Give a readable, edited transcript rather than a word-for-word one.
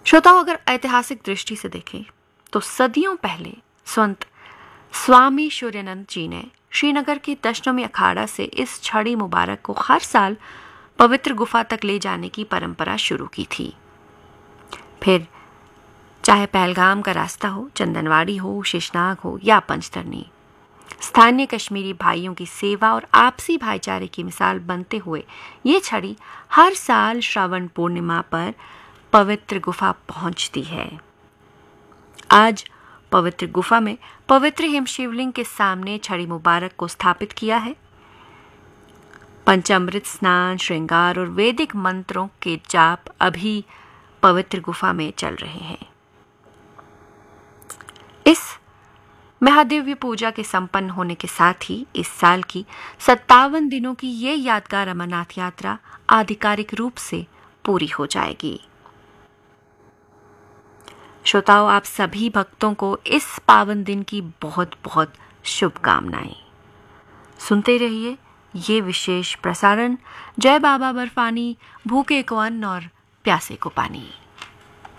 श्रोताओं, अगर ऐतिहासिक दृष्टि से देखें तो सदियों पहले संत स्वामी सूर्यानंद जी ने श्रीनगर की दशनामी अखाड़ा से इस छड़ी मुबारक को हर साल पवित्र गुफा तक ले जाने की परंपरा शुरू की थी। फिर चाहे पहलगाम का रास्ता हो, चंदनवाड़ी हो, शेषनाग हो या पंचतरनी, स्थानीय कश्मीरी भाइयों की सेवा और आपसी भाईचारे की मिसाल बनते हुए ये छड़ी हर साल श्रावण पूर्णिमा पर पवित्र गुफा पहुंचती है। आज पवित्र गुफा में पवित्र हिमशिवलिंग के सामने छड़ी मुबारक को स्थापित किया है। पंचामृत स्नान, श्रृंगार और वैदिक मंत्रों के जाप अभी पवित्र गुफा में चल रहे हैं। इस महादिव्य पूजा के संपन्न होने के साथ ही इस साल की 57 दिनों की ये यादगार अमरनाथ यात्रा आधिकारिक रूप से पूरी हो जाएगी। श्रोताओं, आप सभी भक्तों को इस पावन दिन की बहुत बहुत शुभकामनाएं। सुनते रहिए ये विशेष प्रसारण। जय बाबा बर्फानी, भूखे को अन्न और प्यासे को पानी।